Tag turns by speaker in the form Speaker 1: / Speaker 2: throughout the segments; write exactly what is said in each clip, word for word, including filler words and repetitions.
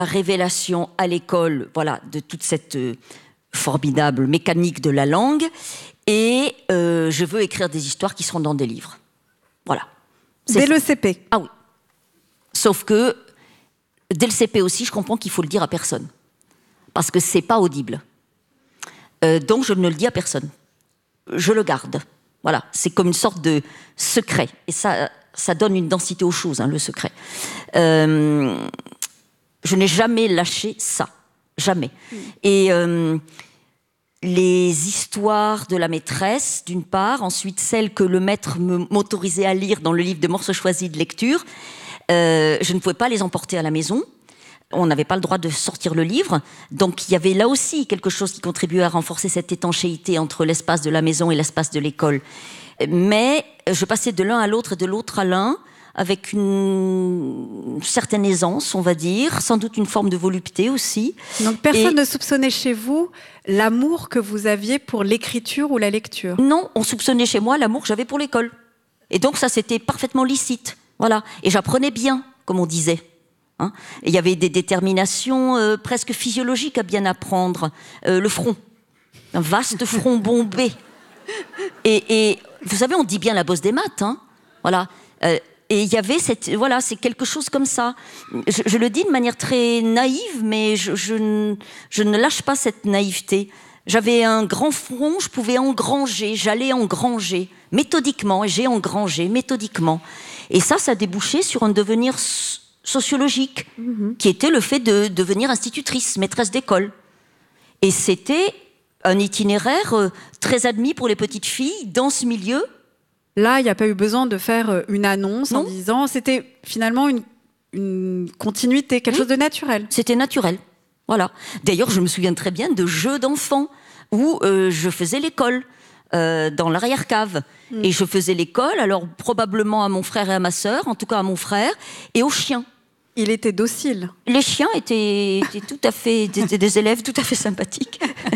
Speaker 1: révélation à l'école, voilà, de toute cette euh, formidable mécanique de la langue, et euh, je veux écrire des histoires qui seront dans des livres. Voilà.
Speaker 2: Dès le C P?
Speaker 1: Ah oui. Sauf que, dès le C P aussi, je comprends qu'il faut le dire à personne. Parce que c'est pas audible. Euh, donc je ne le dis à personne. Je le garde. Voilà. C'est comme une sorte de secret. Et ça, ça donne une densité aux choses, hein, le secret. Euh, je n'ai jamais lâché ça. Jamais. Mmh. Et euh, les histoires de la maîtresse, d'une part, ensuite celles que le maître m'autorisait à lire dans le livre de morceaux choisis de lecture, euh, je ne pouvais pas les emporter à la maison. On n'avait pas le droit de sortir le livre. Donc il y avait là aussi quelque chose qui contribuait à renforcer cette étanchéité entre l'espace de la maison et l'espace de l'école. Mais je passais de l'un à l'autre et de l'autre à l'un, avec une certaine aisance, on va dire, sans doute une forme de volupté aussi.
Speaker 2: Donc personne
Speaker 1: et...
Speaker 2: ne soupçonnait chez vous l'amour que vous aviez pour l'écriture ou la lecture?
Speaker 1: Non, on soupçonnait chez moi l'amour que j'avais pour l'école. Et donc ça, c'était parfaitement licite. Voilà. Et j'apprenais bien, comme on disait. Hein, et il y avait des déterminations euh, presque physiologiques à bien apprendre. Euh, le front, un vaste front bombé. Et, et vous savez, on dit bien la bosse des maths. Hein, voilà. Euh, Et il y avait cette, voilà, c'est quelque chose comme ça. Je, je le dis de manière très naïve, mais je, je, ne, je ne lâche pas cette naïveté. J'avais un grand front, je pouvais engranger, j'allais engranger méthodiquement, et j'ai engrangé méthodiquement. Et ça, ça a débouché sur un devenir sociologique, mmh. qui était le fait de devenir institutrice, maîtresse d'école. Et c'était un itinéraire très admis pour les petites filles dans ce milieu.
Speaker 2: Là, il n'y a pas eu besoin de faire une annonce
Speaker 1: non.
Speaker 2: en disant... C'était finalement une, une continuité, quelque oui. chose de naturel.
Speaker 1: C'était naturel, voilà. D'ailleurs, je me souviens très bien de jeux d'enfants où euh, je faisais l'école euh, dans l'arrière-cave. Mm. Et je faisais l'école, alors probablement à mon frère et à ma sœur, en tout cas à mon frère, et aux chiens.
Speaker 2: Il était docile.
Speaker 1: Les chiens étaient, étaient tout à fait... des, des élèves tout à fait sympathiques.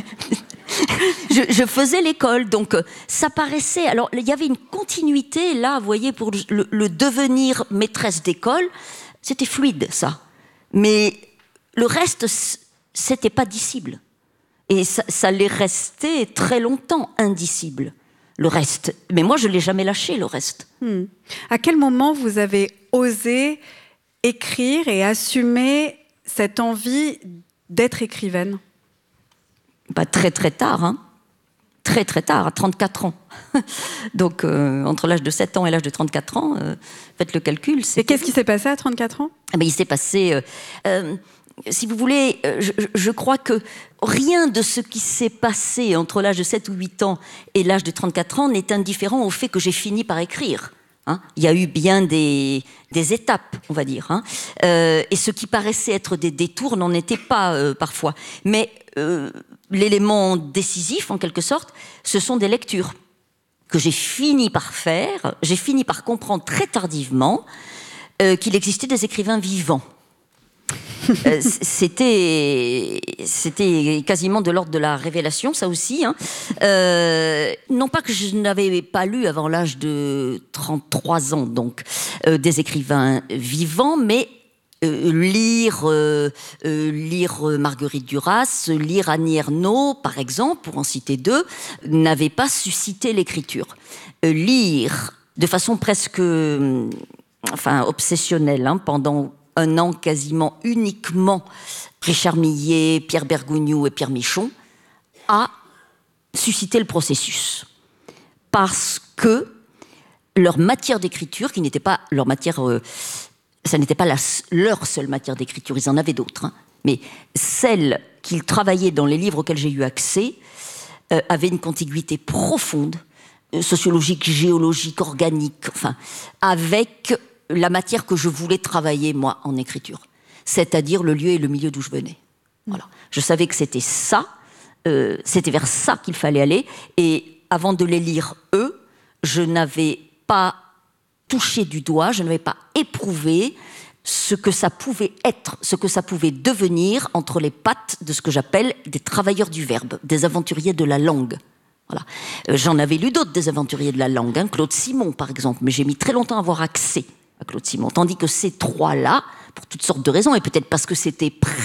Speaker 1: Je, je faisais l'école, donc ça paraissait... Alors, il y avait une continuité, là, vous voyez, pour le, le devenir maîtresse d'école, c'était fluide, ça. Mais le reste, c'était pas dissible. Et ça, ça l'est resté très longtemps indicible, le reste. Mais moi, je l'ai jamais lâché, le reste.
Speaker 2: Hmm. À quel moment vous avez osé écrire et assumer cette envie d'être écrivaine?
Speaker 1: Bah, très très tard, hein. Très très tard, à trente-quatre ans. Donc euh, entre l'âge de sept ans et l'âge de trente-quatre ans, euh, faites le calcul.
Speaker 2: Et qu'est-ce qui s'est passé à trente-quatre ans?
Speaker 1: eh bien, il s'est passé, euh, euh, si vous voulez, euh, je, je crois que rien de ce qui s'est passé entre l'âge de sept ou huit ans et l'âge de trente-quatre ans n'est indifférent au fait que j'ai fini par écrire. Hein, il y a eu bien des, des étapes, on va dire. Hein, euh, et ce qui paraissait être des détours n'en était pas euh, parfois. Mais euh, l'élément décisif, en quelque sorte, ce sont des lectures que j'ai fini par faire. J'ai fini par comprendre très tardivement euh, qu'il existait des écrivains vivants. euh, c'était, c'était quasiment de l'ordre de la révélation, ça aussi. Hein. Euh, non pas que je n'avais pas lu avant l'âge de trente-trois ans, donc, euh, des écrivains vivants, mais euh, lire, euh, euh, lire Marguerite Duras, lire Annie Ernaux, par exemple, pour en citer deux, n'avait pas suscité l'écriture. Euh, lire de façon presque, euh, enfin, obsessionnelle, hein, pendant un an quasiment uniquement Richard Millet, Pierre Bergogneau et Pierre Michon, a suscité le processus. Parce que leur matière d'écriture, qui n'était pas leur matière, euh, ça n'était pas la, leur seule matière d'écriture, ils en avaient d'autres, hein, mais celle qu'ils travaillaient dans les livres auxquels j'ai eu accès, euh, avait une contiguïté profonde, euh, sociologique, géologique, organique, enfin, avec la matière que je voulais travailler, moi, en écriture. C'est-à-dire le lieu et le milieu d'où je venais. Voilà. Je savais que c'était ça, euh, c'était vers ça qu'il fallait aller. Et avant de les lire, eux, je n'avais pas touché du doigt, je n'avais pas éprouvé ce que ça pouvait être, ce que ça pouvait devenir entre les pattes de ce que j'appelle des travailleurs du verbe, des aventuriers de la langue. Voilà. Euh, j'en avais lu d'autres, des aventuriers de la langue, hein, Claude Simon, par exemple, mais j'ai mis très longtemps à avoir accès à Claude Simon. Tandis que ces trois-là, pour toutes sortes de raisons, et peut-être parce que c'était